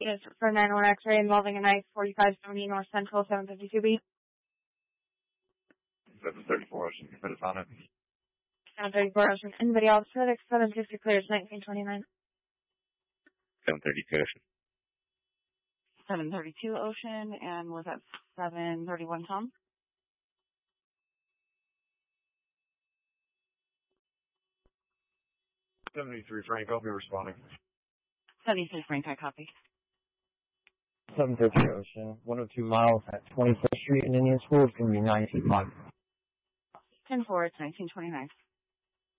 Yes, for 9-1 X-ray involving a knife, 4570 North Central, 752B. 734 Ocean, put us on it. 734 Ocean. Anybody else? FedEx 750 clears 1929. 732 Ocean. 732 Ocean, and was that 731 Tom? 73 Frank, I'll be responding. 73 Frank, I copy. 750 Ocean, 102 miles at 25th Street in Indian School. It's going to be 19 months. 10-4, it's 1929.